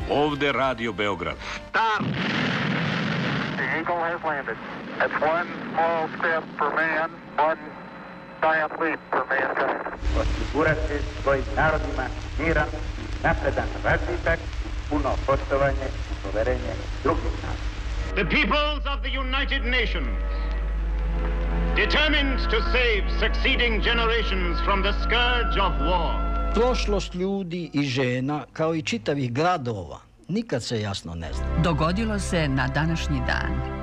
Ovde Radio Beograd. Stop! The Eagle has landed. That's one small step for man, one giant leap for mankind. Osigurati svojim narodima miran, napredan razvitak, puno poštovanje i poverenje drugih naroda. The peoples of the United Nations, determined to save succeeding generations from the scourge of war. Prošlost ljudi i žena, kao i čitavih gradova, nikad se jasno ne zna. Dogodilo se na današnji dan.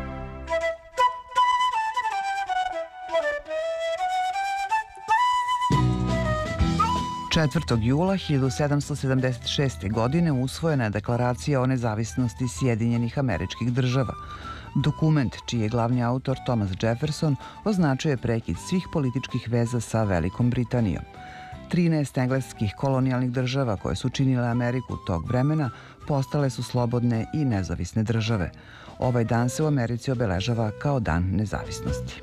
4. jula 1776. godine usvojena je Deklaracija o nezavisnosti Sjedinjenih Američkih Država. Dokument, čiji je glavni autor Thomas Jefferson, označuje prekid svih političkih veza sa Velikom Britanijom. 13 engleskih kolonijalnih država koje su činile Ameriku tog vremena postale su slobodne i nezavisne države. Ovaj dan se u Americi obeležava kao Dan nezavisnosti.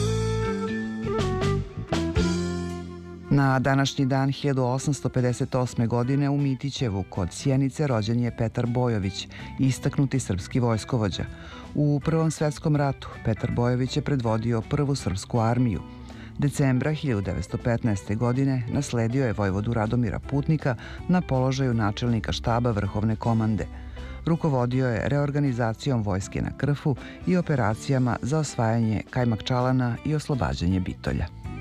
Na današnji dan 1858. godine u Mitićevu kod Sjenice rođen je Petar Bojović, istaknuti srpski vojskovođa. U Prvom svetskom ratu Petar Bojović je predvodio Prvu srpsku armiju. Decembra 1915. godine nasledio je vojvodu Radomira Putnika na položaju načelnika štaba Vrhovne komande. Rukovodio je reorganizacijom vojske na Krfu i operacijama za osvajanje Kajmakčalana i oslobađanje Bitolja.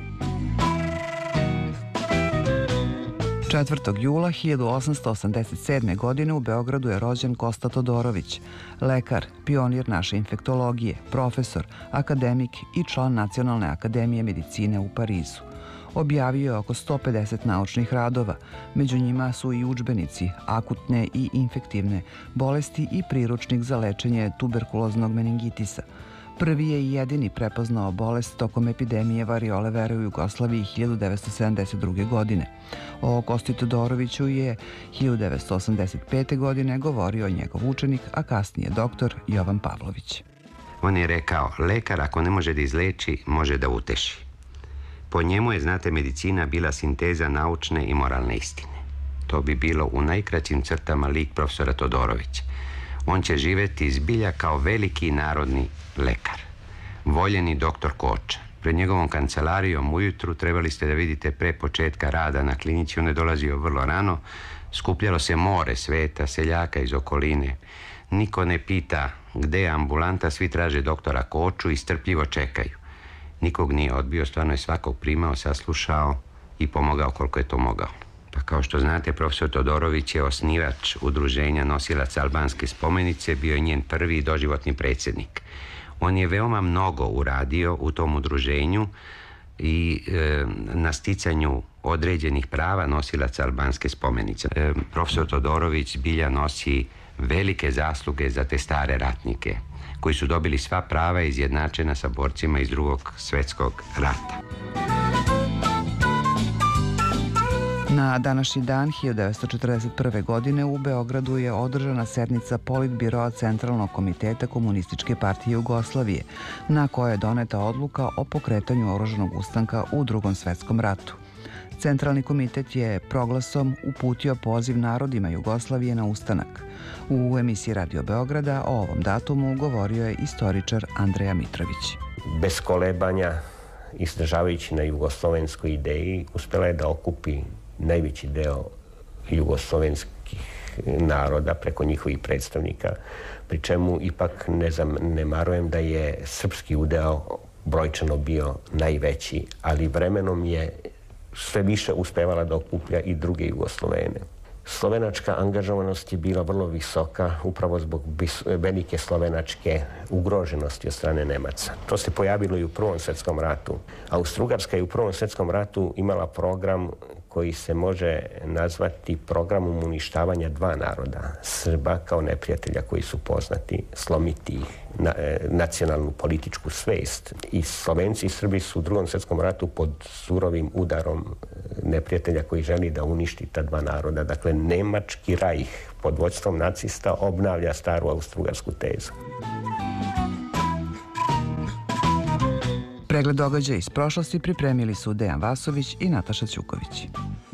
4. jula 1887. godine u Beogradu je rođen Kosta Todorović, lekar, pionir naše infektologije, profesor, akademik i član Nacionalne akademije medicine u Parizu. Objavio je oko 150 naučnih radova, među njima su i udžbenici, akutne i infektivne bolesti i priručnik za lečenje tuberkuloznog meningitisa. Prvi je i jedini prepoznao bolest tokom epidemije variole vere u Jugoslaviji 1972. godine. O Kosti Todoroviću je 1985. godine govorio njegov učenik, a kasnije doktor Jovan Pavlović. On je rekao, lekar ako ne može da izleči, može da uteši. Po njemu je, znate, medicina bila sinteza naučne i moralne istine. To bi bilo u najkraćim crtama lik profesora Todorovića. On će živeti zbilja kao veliki narodni lekar. Voljeni doktor Koča. Pred njegovom kancelarijom ujutru trebali ste da vidite pre početka rada na klinici. On je dolazio vrlo rano. Skupljalo se more sveta, seljaka iz okoline. Niko ne pita gde je ambulanta, svi traže doktora Koču i strpljivo čekaju. Nikog nije odbio, stvarno je svakog primao, saslušao i pomogao koliko je to mogao. Pa kao što znate, profesor Todorović je osnivač udruženja nosilaca albanske spomenice, bio je njen prvi doživotni predsjednik. On je veoma mnogo uradio u tom udruženju i na sticanju određenih prava nosilaca albanske spomenice. Profesor Todorović bilja nosi velike zasluge za te stare ratnike koji su dobili sva prava izjednačena sa borcima iz Drugog svjetskog rata. Na današnji dan 1941. godine u Beogradu je održana sednica Politbiroa Centralnog komiteta Komunističke partije Jugoslavije, na kojoj je doneta odluka o pokretanju oružanog ustanka u Drugom svetskom ratu. Centralni komitet je proglasom uputio poziv narodima Jugoslavije na ustanak. U emisiji Radio Beograda o ovom datumu govorio je istoričar Andreja Mitrović. Bez kolebanja, izdržavajući na jugoslovenskoj ideji, uspela je da okupi najveći deo jugoslovenskih naroda preko njihovih predstavnika, pri čemu ipak ne zanemarujem da je srpski udeo brojčano bio najveći, ali vremenom je sve više uspevala da okuplja i druge Jugoslovene. Slovenačka angažovanost je bila vrlo visoka upravo zbog velike slovenačke ugroženosti od strane Nemaca. To se pojavilo i u Prvom svjetskom ratu. Austro-Ugarska je u Prvom svjetskom ratu imala program koji se može nazvati programom uništavanja dva naroda, Srba kao neprijatelja koji su poznati, slomiti nacionalnu političku svest. I Slovenci i Srbi su u Drugom svjetskom ratu pod surovim udarom neprijatelja koji želi da uništi ta dva naroda. Dakle, Nemački rajh pod vođstvom nacista obnavlja staru austro-ugarsku tezu. Pregled događaja iz prošlosti pripremili su Dejan Vasović i Nataša Ćuković.